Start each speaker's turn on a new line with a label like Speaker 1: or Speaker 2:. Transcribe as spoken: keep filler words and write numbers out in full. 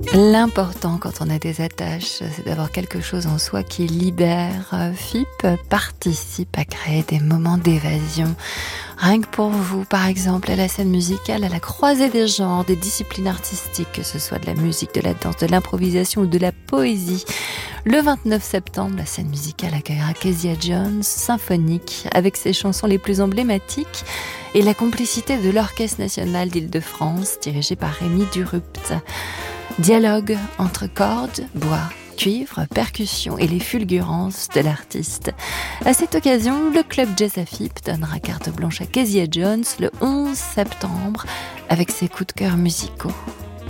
Speaker 1: L'important quand on a des attaches, c'est d'avoir quelque chose en soi qui libère. F I P participe à créer des moments d'évasion. Rien que pour vous, par exemple, à la scène musicale, à la croisée des genres, des disciplines artistiques, que ce soit de la musique, de la danse, de l'improvisation ou de la poésie. Le vingt-neuf septembre, la scène musicale accueillera Kezia Jones, symphonique, avec ses chansons les plus emblématiques et la complicité de l'Orchestre national d'Île-de-France, dirigé par Rémi Durupt. Dialogue entre cordes, bois, cuivre, percussions et les fulgurances de l'artiste. À cette occasion, le club Jazz à F I P donnera carte blanche à Kezia Jones le onze septembre avec ses coups de cœur musicaux.